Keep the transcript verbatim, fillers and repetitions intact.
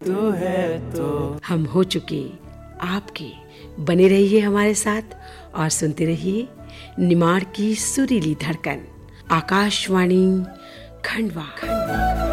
तू है तो हम हो चुके आपके। बने रहिए हमारे साथ और सुनते रहिए निमाड़ की सुरीली धड़कन, आकाशवाणी खंडवा।